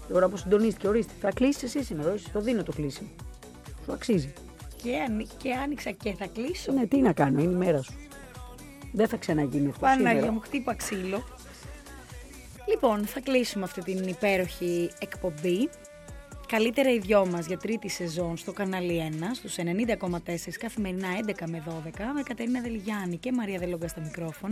Τώρα που συντονίστηκε, ορίστε, θα κλείσει εσύ σήμερα. Το δίνω το κλείσιμο. Σου αξίζει. Και άνοιξα και θα κλείσω. Ναι, τι να κάνω, είναι η μέρα σου. Δεν θα ξαναγίνει αυτό. Παναγία μου, χτύπα ξύλο. Λοιπόν, θα κλείσουμε αυτή την υπέροχη εκπομπή. Καλύτερα οι δυο μας για τρίτη σεζόν στο κανάλι 1, στους 90,4 καθημερινά 11 με 12, με Κατερίνα Δελιγιάννη και Μαρία Δελόγκα στα μικρόφωνα.